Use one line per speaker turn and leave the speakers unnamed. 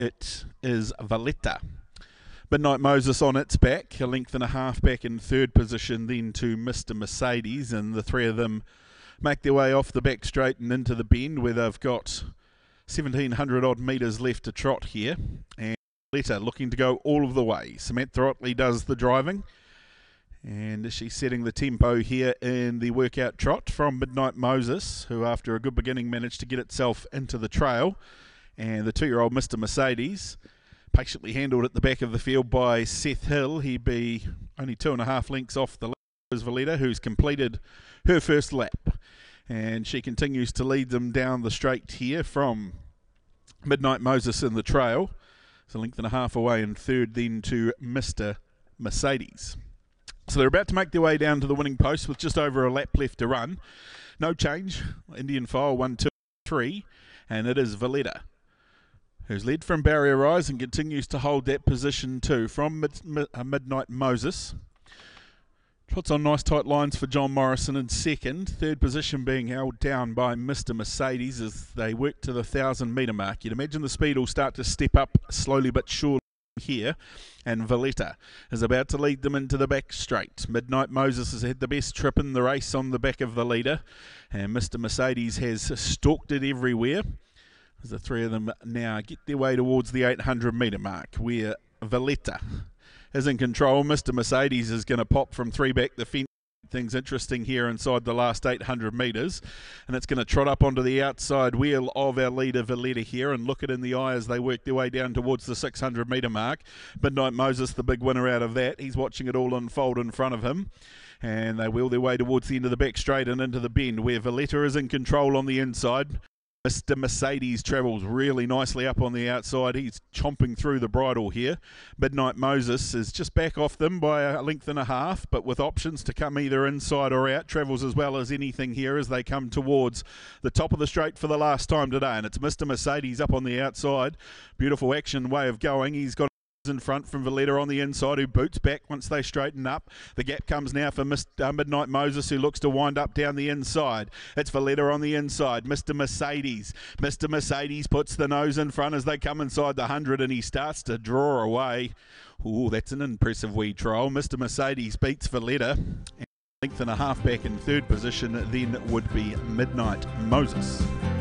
it is Valletta. Midnight Moses on its back, a length and a half back in third position, then to Mr. Mercedes, and the three of them make their way off the back straight and into the bend where they've got 1,700 odd metres left to trot here. And Valletta looking to go all of the way. Samantha Otley does the driving, and she's setting the tempo here in the workout trot from Midnight Moses, who after a good beginning managed to get itself into the trail. And the 2-year-old Mr. Mercedes patiently handled at the back of the field by Seth Hill. He'd be only 2.5 lengths off the Valletta, who's completed her first lap. And she continues to lead them down the straight here from Midnight Moses in the trail. It's a length and a half away in third, then to Mr. Mercedes. So they're about to make their way down to the winning post with just over a lap left to run. No change. Indian file 1, 2, 3. And it is Valletta, who's led from Barrier Rise and continues to hold that position too from Midnight Moses. Trots on nice tight lines for John Morrison in second. Third position being held down by Mr. Mercedes as they work to the 1,000 metre mark. You'd imagine the speed will start to step up slowly but surely here, and Valletta is about to lead them into the back straight. Midnight Moses has had the best trip in the race on the back of the leader, and Mr. Mercedes has stalked it everywhere. As the three of them now get their way towards the 800 metre mark, where Valletta is in control. Mr. Mercedes is going to pop from 3 back the fence. Things interesting here inside the last 800 metres, and it's going to trot up onto the outside wheel of our leader Valletta here and look it in the eye as they work their way down towards the 600 metre mark. Midnight Moses, the big winner out of that. He's watching it all unfold in front of him, and they wheel their way towards the end of the back straight and into the bend where Valletta is in control on the inside. Mr. Mercedes travels really nicely up on the outside. He's chomping through the bridle here. Midnight Moses is just back off them by a length and a half, but with options to come either inside or out. Travels as well as anything here as they come towards the top of the straight for the last time today. And it's Mr. Mercedes up on the outside. Beautiful action way of going. He's got in front from Valletta on the inside, who boots back once they straighten up. The gap comes now for Midnight Moses, who looks to wind up down the inside. It's Valletta on the inside. Mr. Mercedes. Mr. Mercedes puts the nose in front as they come inside the 100, and he starts to draw away. Ooh, that's an impressive wee trial. Mr. Mercedes beats Valletta. And length and a half back in third position then would be Midnight Moses.